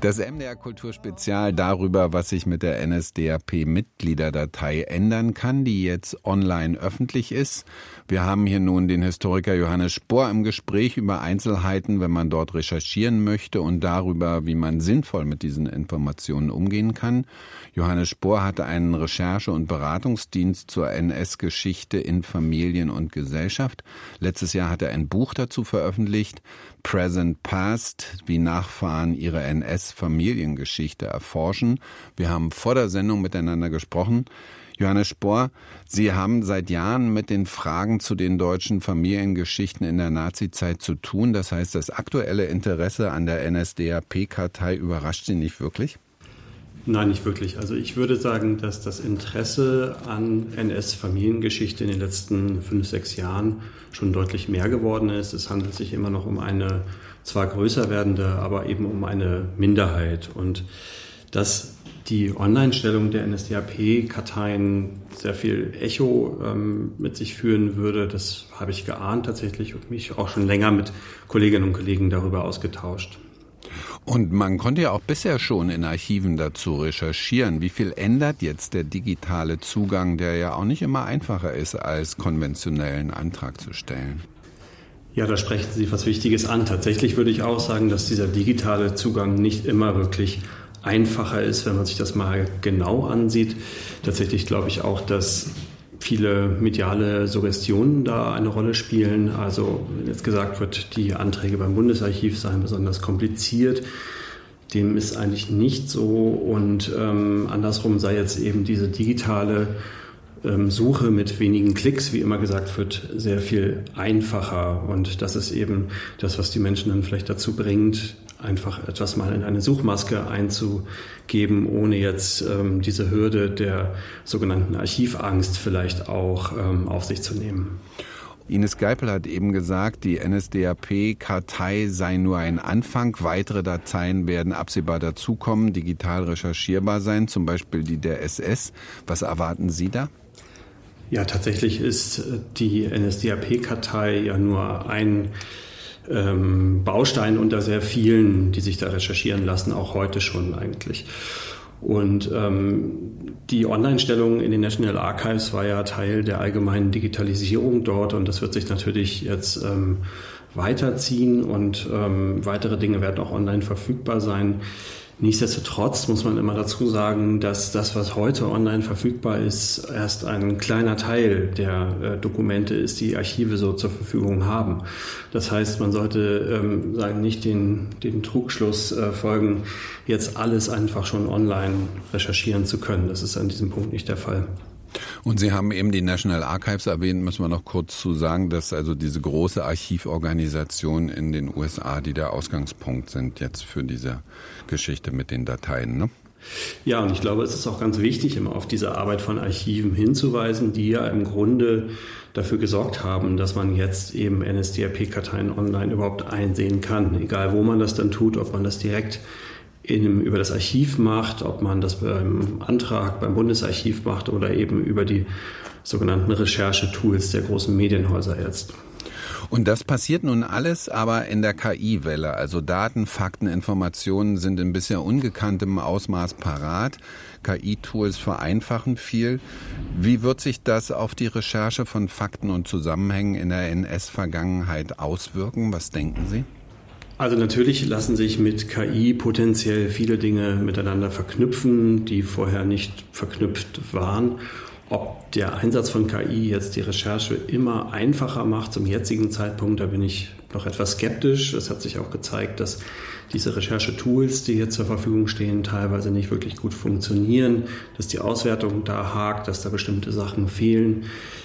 Das MDR Kulturspezial darüber, was sich mit der NSDAP-Mitgliederdatei ändern kann, die jetzt online öffentlich ist. Wir haben hier nun den Historiker Johannes Spohr im Gespräch über Einzelheiten, wenn man dort recherchieren möchte und darüber, wie man sinnvoll mit diesen Informationen umgehen kann. Johannes Spohr hatte einen Recherche- und Beratungsdienst zur NS-Geschichte in Familien und Gesellschaft. Letztes Jahr hat er ein Buch dazu veröffentlicht, Present Past, wie Nachfahren ihre NS-Familiengeschichte erforschen. Wir haben vor der Sendung miteinander gesprochen. Johannes Spohr, Sie haben seit Jahren mit den Fragen zu den deutschen Familiengeschichten in der Nazizeit zu tun. Das heißt, das aktuelle Interesse an der NSDAP-Kartei überrascht Sie nicht wirklich? Nein, nicht wirklich. Also ich würde sagen, dass das Interesse an NS-Familiengeschichte in den letzten 5-6 Jahren schon deutlich mehr geworden ist. Es handelt sich immer noch um eine zwar größer werdende, aber eben um eine Minderheit. Und dass die Online-Stellung der NSDAP-Karteien sehr viel Echo mit sich führen würde, das habe ich geahnt tatsächlich und mich auch schon länger mit Kolleginnen und Kollegen darüber ausgetauscht. Und man konnte ja auch bisher schon in Archiven dazu recherchieren. Wie viel ändert jetzt der digitale Zugang, der ja auch nicht immer einfacher ist, als konventionellen Antrag zu stellen? Ja, da sprechen Sie was Wichtiges an. Tatsächlich würde ich auch sagen, dass dieser digitale Zugang nicht immer wirklich einfacher ist, wenn man sich das mal genau ansieht. Tatsächlich glaube ich auch, dass viele mediale Suggestionen da eine Rolle spielen. Also wenn jetzt gesagt wird, die Anträge beim Bundesarchiv seien besonders kompliziert, dem ist eigentlich nicht so. Und andersrum sei jetzt eben diese digitale Suche mit wenigen Klicks, wie immer gesagt wird, sehr viel einfacher. Und das ist eben das, was die Menschen dann vielleicht dazu bringt, einfach etwas mal in eine Suchmaske einzugeben, ohne jetzt diese Hürde der sogenannten Archivangst vielleicht auch auf sich zu nehmen. Ines Geipel hat eben gesagt, die NSDAP-Kartei sei nur ein Anfang. Weitere Dateien werden absehbar dazukommen, digital recherchierbar sein, zum Beispiel die der SS. Was erwarten Sie da? Ja, tatsächlich ist die NSDAP-Kartei ja nur ein Baustein unter sehr vielen, die sich da recherchieren lassen, auch heute schon eigentlich. Und die Online-Stellung in den National Archives war ja Teil der allgemeinen Digitalisierung dort und das wird sich natürlich jetzt weiterziehen und weitere Dinge werden auch online verfügbar sein. Nichtsdestotrotz muss man immer dazu sagen, dass das, was heute online verfügbar ist, erst ein kleiner Teil der Dokumente ist, die Archive so zur Verfügung haben. Das heißt, man sollte nicht den Trugschluss folgen, jetzt alles einfach schon online recherchieren zu können. Das ist an diesem Punkt nicht der Fall. Und Sie haben eben die National Archives erwähnt, müssen wir noch kurz zu sagen, dass also diese große Archivorganisation in den USA, die der Ausgangspunkt sind jetzt für diese Geschichte mit den Dateien, ne? Ja, und ich glaube, es ist auch ganz wichtig, immer auf diese Arbeit von Archiven hinzuweisen, die ja im Grunde dafür gesorgt haben, dass man jetzt eben NSDAP-Karteien online überhaupt einsehen kann. Egal, wo man das dann tut, ob man das direkt über das Archiv macht, ob man das beim Antrag beim Bundesarchiv macht oder eben über die sogenannten Recherchetools der großen Medienhäuser jetzt. Und das passiert nun alles aber in der KI-Welle. Also Daten, Fakten, Informationen sind in bisher ungekanntem Ausmaß parat. KI-Tools vereinfachen viel. Wie wird sich das auf die Recherche von Fakten und Zusammenhängen in der NS-Vergangenheit auswirken? Was denken Sie? Also natürlich lassen sich mit KI potenziell viele Dinge miteinander verknüpfen, die vorher nicht verknüpft waren. Ob der Einsatz von KI jetzt die Recherche immer einfacher macht zum jetzigen Zeitpunkt, da bin ich noch etwas skeptisch. Es hat sich auch gezeigt, dass diese Recherchetools, die hier zur Verfügung stehen, teilweise nicht wirklich gut funktionieren, dass die Auswertung da hakt, dass da bestimmte Sachen fehlen.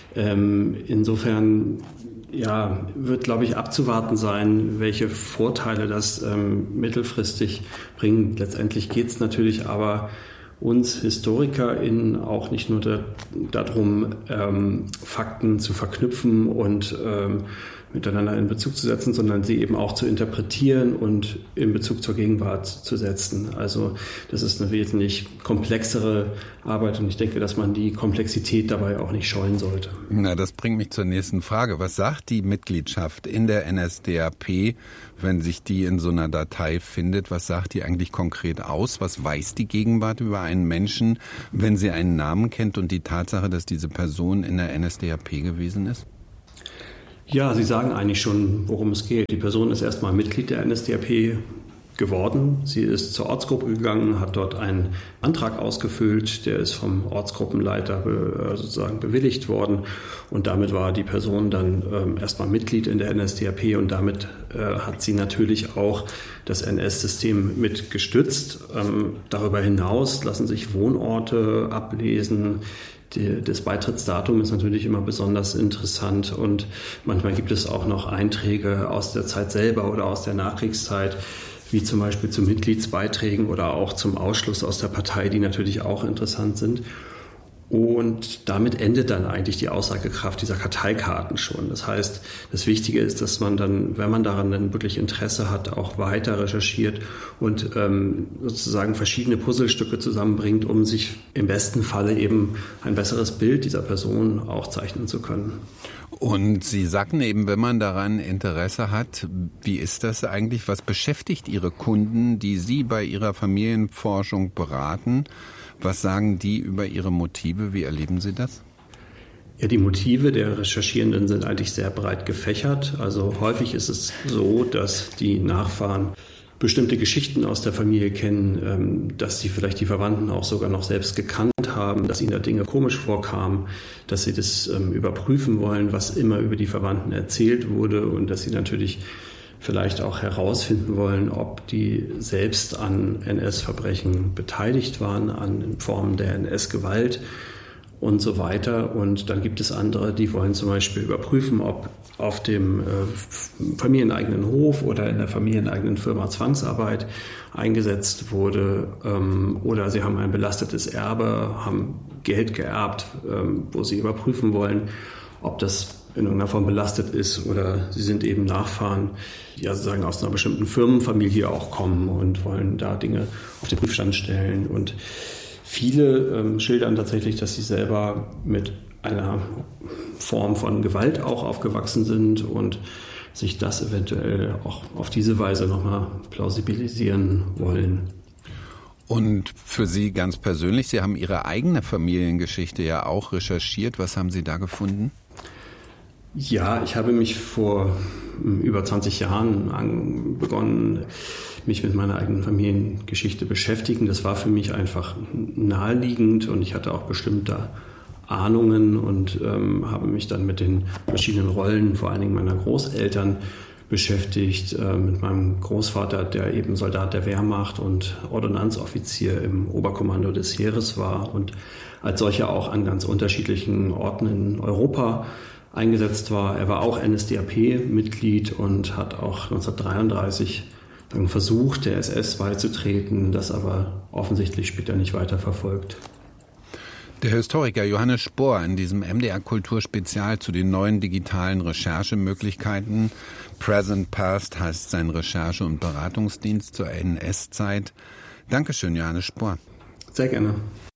Insofern wird, glaube ich, abzuwarten sein, welche Vorteile das mittelfristig bringt. Letztendlich geht es natürlich aber uns HistorikerInnen auch nicht nur darum, Fakten zu verknüpfen und miteinander in Bezug zu setzen, sondern sie eben auch zu interpretieren und in Bezug zur Gegenwart zu setzen. Also das ist eine wesentlich komplexere Arbeit und ich denke, dass man die Komplexität dabei auch nicht scheuen sollte. Na, das bringt mich zur nächsten Frage. Was sagt die Mitgliedschaft in der NSDAP, wenn sich die in so einer Datei findet? Was sagt die eigentlich konkret aus? Was weiß die Gegenwart über einen Menschen, wenn sie einen Namen kennt und die Tatsache, dass diese Person in der NSDAP gewesen ist? Ja, Sie sagen eigentlich schon, worum es geht. Die Person ist erstmal Mitglied der NSDAP geworden. Sie ist zur Ortsgruppe gegangen, hat dort einen Antrag ausgefüllt, der ist vom Ortsgruppenleiter sozusagen bewilligt worden und damit war die Person dann erstmal Mitglied in der NSDAP und damit hat sie natürlich auch das NS-System mit gestützt. Darüber hinaus lassen sich Wohnorte ablesen. Das Beitrittsdatum ist natürlich immer besonders interessant und manchmal gibt es auch noch Einträge aus der Zeit selber oder aus der Nachkriegszeit, wie zum Beispiel zu Mitgliedsbeiträgen oder auch zum Ausschluss aus der Partei, die natürlich auch interessant sind. Und damit endet dann eigentlich die Aussagekraft dieser Karteikarten schon. Das heißt, das Wichtige ist, dass man dann, wenn man daran dann wirklich Interesse hat, auch weiter recherchiert und sozusagen verschiedene Puzzlestücke zusammenbringt, um sich im besten Falle eben ein besseres Bild dieser Person auch zeichnen zu können. Und Sie sagten eben, wenn man daran Interesse hat, wie ist das eigentlich? Was beschäftigt Ihre Kunden, die Sie bei Ihrer Familienforschung beraten? Was sagen die über ihre Motive? Wie erleben Sie das? Ja, die Motive der Recherchierenden sind eigentlich sehr breit gefächert. Also häufig ist es so, dass die Nachfahren bestimmte Geschichten aus der Familie kennen, dass sie vielleicht die Verwandten auch sogar noch selbst gekannt haben, dass ihnen da Dinge komisch vorkamen, dass sie das überprüfen wollen, was immer über die Verwandten erzählt wurde und dass sie natürlich vielleicht auch herausfinden wollen, ob die selbst an NS-Verbrechen beteiligt waren, an Formen der NS-Gewalt und so weiter. Und dann gibt es andere, die wollen zum Beispiel überprüfen, ob auf dem familieneigenen Hof oder in der familieneigenen Firma Zwangsarbeit eingesetzt wurde oder sie haben ein belastetes Erbe, haben Geld geerbt, wo sie überprüfen wollen, ob das in irgendeiner Form belastet ist oder sie sind eben Nachfahren, die ja sozusagen aus einer bestimmten Firmenfamilie auch kommen und wollen da Dinge auf den Prüfstand stellen. Und viele schildern tatsächlich, dass sie selber mit einer Form von Gewalt auch aufgewachsen sind und sich das eventuell auch auf diese Weise nochmal plausibilisieren wollen. Und für Sie ganz persönlich, Sie haben Ihre eigene Familiengeschichte ja auch recherchiert. Was haben Sie da gefunden? Ja, ich habe mich vor über 20 Jahren begonnen, mich mit meiner eigenen Familiengeschichte beschäftigen. Das war für mich einfach naheliegend und ich hatte auch bestimmte Ahnungen und habe mich dann mit den verschiedenen Rollen, vor allen Dingen meiner Großeltern, beschäftigt. Mit meinem Großvater, der eben Soldat der Wehrmacht und Ordonnanzoffizier im Oberkommando des Heeres war und als solcher auch an ganz unterschiedlichen Orten in Europa eingesetzt war. Er war auch NSDAP-Mitglied und hat auch 1933 dann versucht, der SS beizutreten, das aber offensichtlich später nicht weiter verfolgt. Der Historiker Johannes Spohr in diesem MDR-Kultur-Spezial zu den neuen digitalen Recherchemöglichkeiten. Present Past heißt sein Recherche- und Beratungsdienst zur NS-Zeit. Dankeschön, Johannes Spohr. Sehr gerne.